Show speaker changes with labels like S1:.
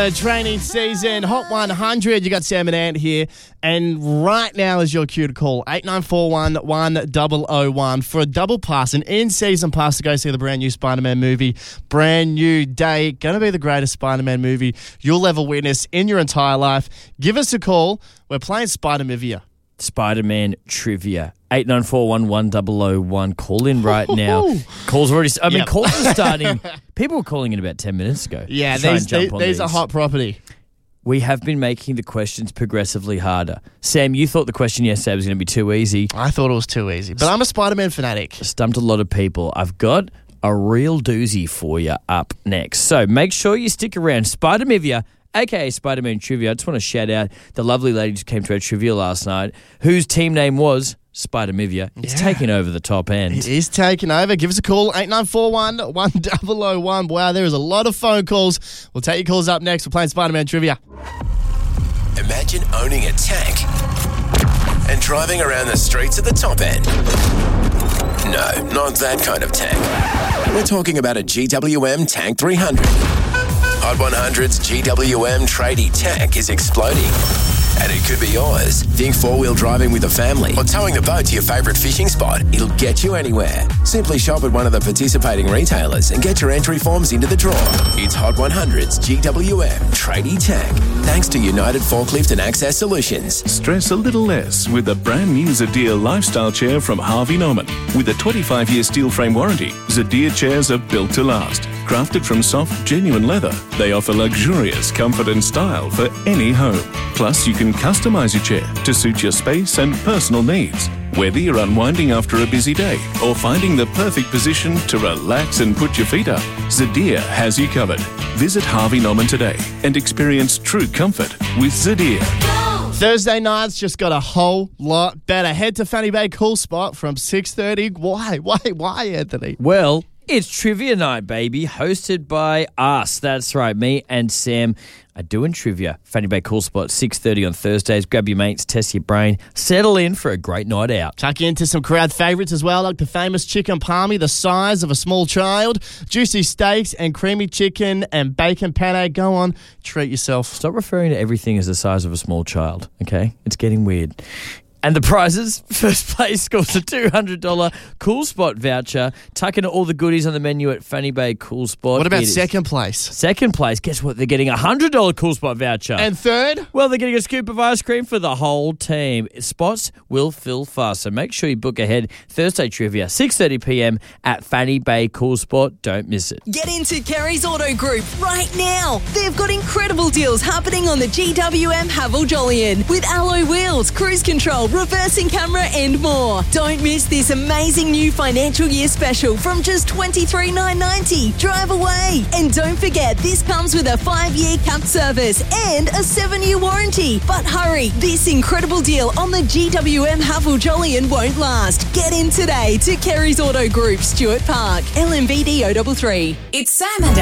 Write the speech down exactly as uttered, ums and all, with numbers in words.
S1: Training season, Hot one hundred. You got Sam and Ant here. And right now is your cue to call eight nine four one, one zero zero one for a double pass, an in-season pass to go see the brand new Spider-Man movie. Brand new day. Going to be the greatest Spider-Man movie you'll ever witness in your entire life. Give us a call. We're playing Spider-Mivia.
S2: Spider-Man trivia. eight nine four one, one zero zero one. Call in right now. Calls already... I mean,
S1: Yep.
S2: calls are starting... People were calling in about ten minutes ago.
S1: Yeah,
S2: to try
S1: these,
S2: and jump
S1: these,
S2: on
S1: these are hot property.
S2: We have been making the questions progressively harder. Sam, you thought the question yesterday was going to be too easy.
S1: I thought it was too easy, but I'm a Spider-Man fanatic.
S2: Stumped a lot of people. I've got a real doozy for you up next. So make sure you stick around. Spider-Mivia, a k a. Spider-Man Trivia. I just want to shout out the lovely ladies who came to our trivia last night, whose team name was Spider-Mivia. It's
S1: Yeah.
S2: taking over the top end.
S1: It is taking over. Give us a call, eight nine four one, one zero zero one. Wow, there is a lot of phone calls. We'll take your calls up next. We're playing Spider-Man Trivia.
S3: Imagine owning a tank and driving around the streets at the top end. No, not that kind of tank. We're talking about a G W M Tank three hundred. Hot one hundred's G W M tradie tank is exploding. And it could be yours. Think four-wheel driving with a family or towing the boat to your favourite fishing spot. It'll get you anywhere. Simply shop at one of the participating retailers and get your entry forms into the draw. It's Hot one hundred's G W M Tradie Tank. Thanks to United Forklift and Access Solutions.
S4: Stress a little less with a brand new Zadir lifestyle chair from Harvey Norman. With a twenty-five year steel frame warranty, Zadir chairs are built to last. Crafted from soft, genuine leather, they offer luxurious comfort and style for any home. Plus, you can customize your chair to suit your space and personal needs. Whether you're unwinding after a busy day or finding the perfect position to relax and put your feet up, Zadir has you covered. Visit Harvey Norman today and experience true comfort with Zadir.
S1: Thursday nights just got a whole lot better. Head to Fanny Bay Cool Spot from six thirty. Why? Why? Why, Anthony?
S2: Well, it's trivia night, baby, hosted by us. That's right, me and Sam are doing trivia. Fanny Bay Cool Spot, six thirty on Thursdays. Grab your mates, test your brain, settle in for a great night out.
S1: Tuck into some crowd favourites as well, like the famous chicken palmy, the size of a small child, juicy steaks and creamy chicken and bacon penne. Go on, treat yourself.
S2: Stop referring to everything as the size of a small child, okay? It's getting weird. And the prizes, first place scores a two hundred dollars Cool Spot voucher. Tuck into all the goodies on the menu at Fanny Bay Cool Spot.
S1: What about
S2: It is-
S1: second place?
S2: Second place, guess what? They're getting a one hundred dollars Cool Spot voucher.
S1: And third?
S2: Well, they're getting a scoop of ice cream for the whole team. Spots will fill fast, so make sure you book ahead. Thursday trivia, six thirty p.m. at Fanny Bay Cool Spot. Don't miss it.
S5: Get into Kerry's Auto Group right now. They've got incredible deals happening on the G W M Haval Jolyon with alloy wheels, cruise control, reversing camera and more. Don't miss this amazing new financial year special from just twenty-three thousand nine hundred ninety dollars. Drive away. And don't forget, this comes with a five-year capped service and a seven-year warranty. But hurry, this incredible deal on the G W M Haval Jolyon won't last. Get in today to Kerry's Auto Group, Stuart Park, L M V D zero three three.
S6: It's Sam and